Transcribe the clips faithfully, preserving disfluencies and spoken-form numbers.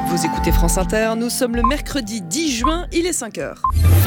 Vous écoutez France Inter, nous sommes le mercredi dix juin, il est cinq heures.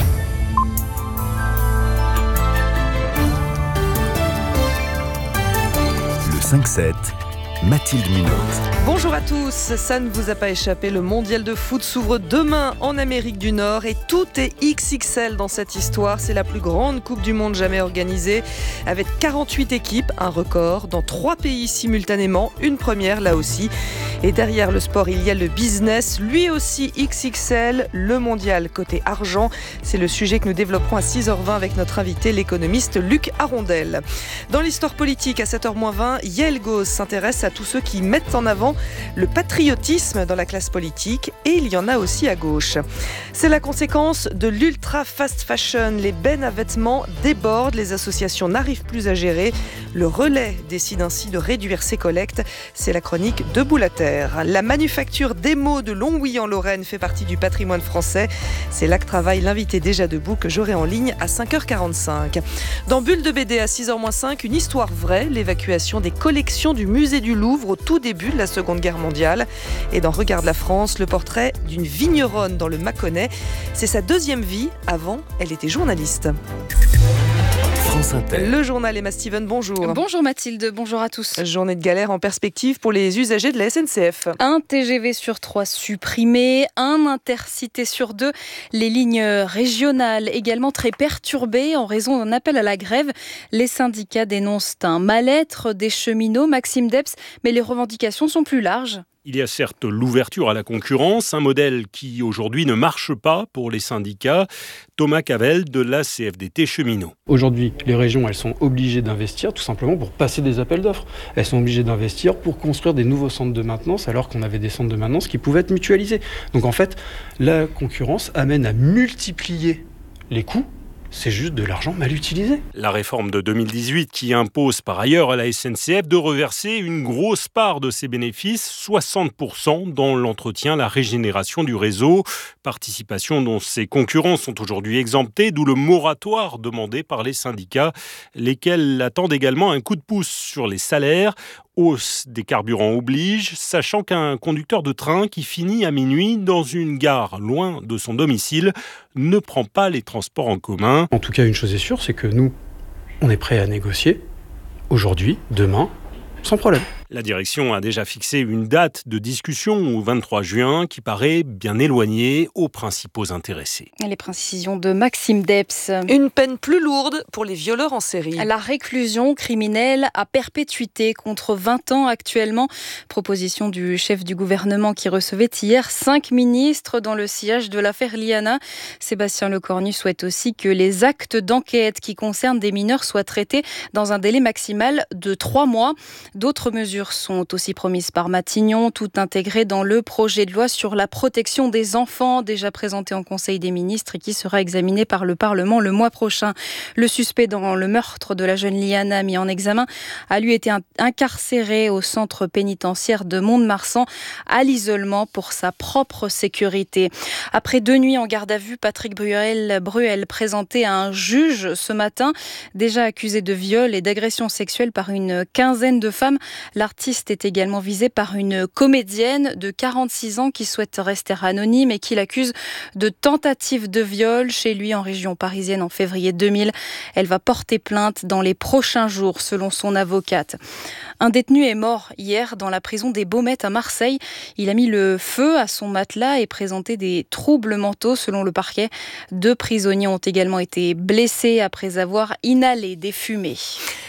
Le cinq sept, Mathilde Munoz. Bonjour à tous, ça ne vous a pas échappé, le mondial de foot s'ouvre demain en Amérique du Nord et tout est X X L dans cette histoire. C'est la plus grande coupe du monde jamais organisée avec quarante-huit équipes, un record dans trois pays simultanément, une première là aussi. Et derrière le sport, il y a le business, lui aussi X X L, le mondial côté argent. C'est le sujet que nous développerons à six heures vingt avec notre invité, l'économiste Luc Arondel. Dans l'histoire politique, à sept heures moins vingt, Yael Gauze s'intéresse à tous ceux qui mettent en avant le patriotisme dans la classe politique, et il y en a aussi à gauche. C'est la conséquence de l'ultra fast fashion. Les bennes à vêtements débordent, les associations n'arrivent plus à gérer. Le Relais décide ainsi de réduire ses collectes. C'est la chronique de Boulater. La manufacture d'émaux de Longwy en Lorraine fait partie du patrimoine français. C'est là que travaille l'invité déjà debout que j'aurai en ligne à cinq heures quarante-cinq. Dans Bulle de B D à six heures moins cinq, une histoire vraie, l'évacuation des collections du musée du Louvre au tout début de la Seconde Guerre mondiale. Et dans Regarde la France, le portrait d'une vigneronne dans le Mâconnais. C'est sa deuxième vie. Avant, elle était journaliste. France Inter. Le journal Emma Steven, bonjour. Bonjour Mathilde, bonjour à tous. Journée de galère en perspective pour les usagers de la S N C F. Un T G V sur trois supprimé, un intercité sur deux. Les lignes régionales également très perturbées en raison d'un appel à la grève. Les syndicats dénoncent un mal-être des cheminots, Maxime Debs, mais les revendications sont plus larges. Il y a certes l'ouverture à la concurrence, un modèle qui aujourd'hui ne marche pas pour les syndicats. Thomas Cavelle de la C F D T Cheminots. Aujourd'hui, les régions, elles sont obligées d'investir tout simplement pour passer des appels d'offres. Elles sont obligées d'investir pour construire des nouveaux centres de maintenance alors qu'on avait des centres de maintenance qui pouvaient être mutualisés. Donc en fait, la concurrence amène à multiplier les coûts. C'est juste de l'argent mal utilisé. La réforme de deux mille dix-huit qui impose par ailleurs à la S N C F de reverser une grosse part de ses bénéfices, soixante pour cent, dans l'entretien, la régénération du réseau. Participation dont ses concurrents sont aujourd'hui exemptés, d'où le moratoire demandé par les syndicats, lesquels attendent également un coup de pouce sur les salaires. Hausse des carburants oblige, sachant qu'un conducteur de train qui finit à minuit dans une gare loin de son domicile ne prend pas les transports en commun. En tout cas, une chose est sûre, c'est que nous, on est prêts à négocier aujourd'hui, demain, sans problème. La direction a déjà fixé une date de discussion au vingt-trois juin qui paraît bien éloignée aux principaux intéressés. Les précisions de Maxime Debs. Une peine plus lourde pour les violeurs en série. La réclusion criminelle à perpétuité contre vingt ans actuellement. Proposition du chef du gouvernement qui recevait hier cinq ministres dans le sillage de l'affaire Liana. Sébastien Lecornu souhaite aussi que les actes d'enquête qui concernent des mineurs soient traités dans un délai maximal de trois mois. D'autres mesures sont aussi promises par Matignon, tout intégré dans le projet de loi sur la protection des enfants, déjà présenté en Conseil des ministres et qui sera examiné par le Parlement le mois prochain. Le suspect dans le meurtre de la jeune Liana mis en examen a lui été incarcéré au centre pénitentiaire de Mont-de-Marsan à l'isolement pour sa propre sécurité. Après deux nuits en garde à vue, Patrick Bruel, Bruel présenté à un juge ce matin, déjà accusé de viol et d'agression sexuelle par une quinzaine de femmes. L'artiste est également visé par une comédienne de quarante-six ans qui souhaite rester anonyme et qui l'accuse de tentative de viol chez lui en région parisienne en février deux mille. Elle va porter plainte dans les prochains jours, selon son avocate. Un détenu est mort hier dans la prison des Baumettes à Marseille. Il a mis le feu à son matelas et présenté des troubles mentaux, selon le parquet. Deux prisonniers ont également été blessés après avoir inhalé des fumées.